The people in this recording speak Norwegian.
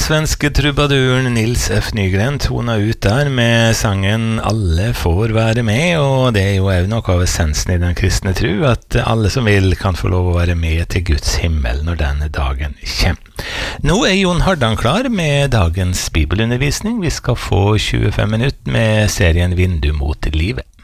Svenske trubaduren Nils F. Nygren tona ut der med sangen «Alle får være med», og det jo noe av essensen i den kristne tro, at alle som vil kan få lov å være med til Guds himmel når denne dagen kommer. Nå Jon Hardan klar med dagens bibelundervisning. Vi skal få 25 minutter med serien Vindu mot livet.